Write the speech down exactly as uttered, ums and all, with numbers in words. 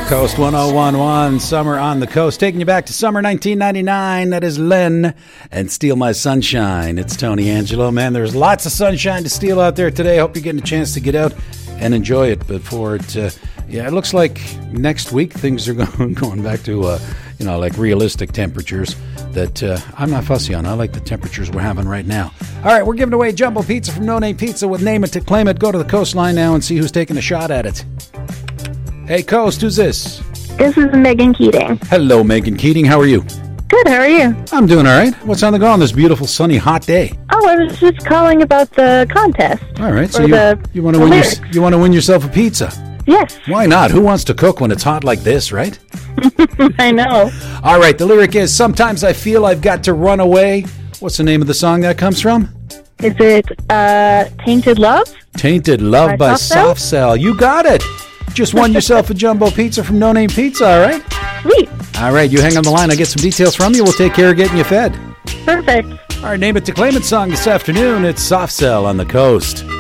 Coast one oh one point one, Summer on the Coast, taking you back to summer nineteen ninety-nine. That is Len and Steal My Sunshine. It's Tony Angelo. Man, there's lots of sunshine to steal out there today. Hope you're getting a chance to get out and enjoy it before it, uh, yeah, it looks like next week things are going, going back to, uh, you know, like realistic temperatures that uh, I'm not fussy on. I like the temperatures we're having right now. All right, we're giving away Jumbo Pizza from No Name Pizza with Name It to Claim It. Go to the coastline now and see who's taking a shot at it. Hey, Coast, who's this? This is Megan Keating. Hello, Megan Keating. How are you? Good, how are you? I'm doing all right. What's on the go on this beautiful, sunny, hot day? Oh, I was just calling about the contest. All right, so Or you, the- you want to the win your, lyrics. you want to win yourself a pizza. Yes, Why not? Who wants to cook when it's hot like this, right? I know. All right, the lyric is, sometimes I feel I've got to run away. What's the name of the song that comes from? Is it uh, Tainted Love? Tainted Love by By Soft Soft Cell. You got it. Just won yourself a Jumbo Pizza from No Name Pizza, all right? Sweet. All right, you hang on the line. I'll get some details from you. We'll take care of getting you fed. Perfect. All right, Name It to Claim It song this afternoon. It's Soft Cell on the Coast.